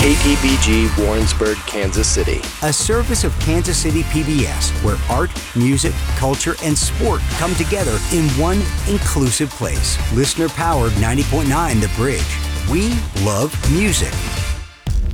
KTBG Warrensburg, Kansas City. A service of Kansas City PBS, where art, music, culture, and sport come together in one inclusive place. Listener-powered 90.9 The Bridge. We love music.